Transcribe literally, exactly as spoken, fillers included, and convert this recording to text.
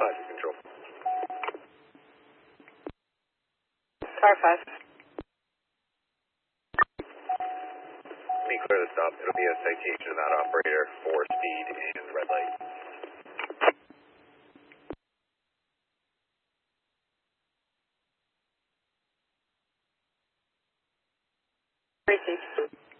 five to control. Car five. Be clear to stop. It'll be a citation of that operator for speed and red light. Received.